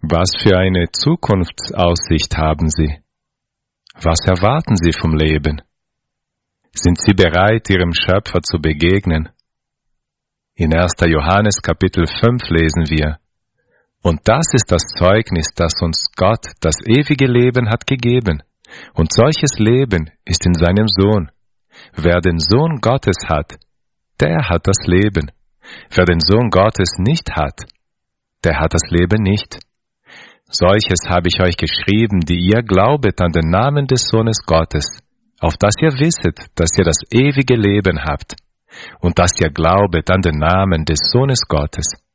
Was für eine Zukunftsaussicht haben Sie? Was erwarten Sie vom Leben? Sind Sie bereit, Ihrem Schöpfer zu begegnen? In 1. Johannes Kapitel 5 lesen wir: Und das ist das Zeugnis, das uns Gott das ewige Leben hat gegeben. Und solches Leben ist in seinem Sohn. Wer den Sohn Gottes hat, der hat das Leben. Wer den Sohn Gottes nicht hat, der hat das Leben nicht. Solches habe ich euch geschrieben, die ihr glaubet an den Namen des Sohnes Gottes, auf dass ihr wisset, dass ihr das ewige Leben habt, und dass ihr glaubet an den Namen des Sohnes Gottes.